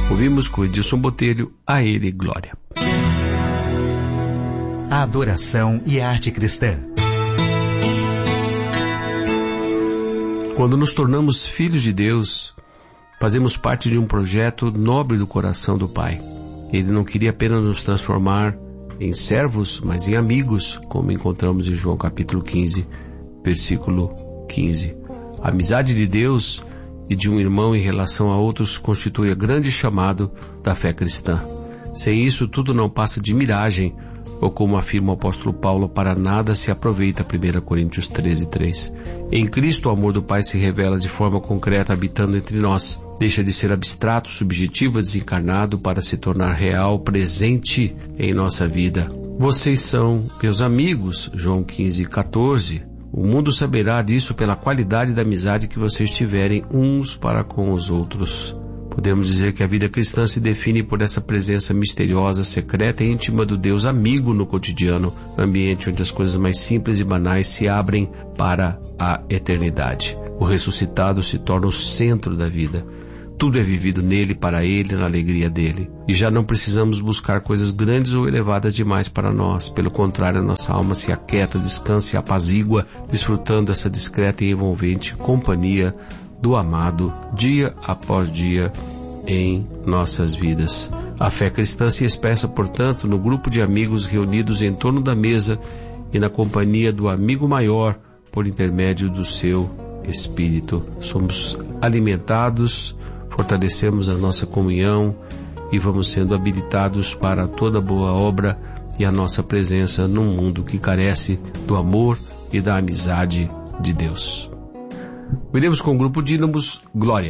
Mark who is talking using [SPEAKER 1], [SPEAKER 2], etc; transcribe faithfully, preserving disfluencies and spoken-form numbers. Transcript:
[SPEAKER 1] Ouvimos com Edilson Botelho, A Ele Glória.
[SPEAKER 2] A adoração e a arte cristã.
[SPEAKER 1] Quando nos tornamos filhos de Deus, fazemos parte de um projeto nobre do coração do Pai. Ele não queria apenas nos transformar em servos, mas em amigos, como encontramos em João capítulo quinze, versículo quinze. A amizade de Deus e de um irmão em relação a outros constitui o grande chamado da fé cristã. Sem isso, tudo não passa de miragem, ou como afirma o apóstolo Paulo, para nada se aproveita, primeira Coríntios treze, três. Em Cristo, o amor do Pai se revela de forma concreta, habitando entre nós. Deixa de ser abstrato, subjetivo, desencarnado, para se tornar real, presente em nossa vida. Vocês são meus amigos, João quinze, quatorze. O mundo saberá disso pela qualidade da amizade que vocês tiverem uns para com os outros. Podemos dizer que a vida cristã se define por essa presença misteriosa, secreta e íntima do Deus amigo no cotidiano, ambiente onde as coisas mais simples e banais se abrem para a eternidade. O ressuscitado se torna o centro da vida. Tudo é vivido nele, para ele, na alegria dele. E já não precisamos buscar coisas grandes ou elevadas demais para nós. Pelo contrário, a nossa alma se aquieta, descansa e apazigua, desfrutando essa discreta e envolvente companhia do amado, dia após dia, em nossas vidas. A fé cristã se expressa, portanto, no grupo de amigos reunidos em torno da mesa e na companhia do amigo maior, por intermédio do seu Espírito. Somos alimentados, fortalecemos a nossa comunhão e vamos sendo habilitados para toda boa obra e a nossa presença num mundo que carece do amor e da amizade de Deus. Veremos com o grupo Dínamos, Glória.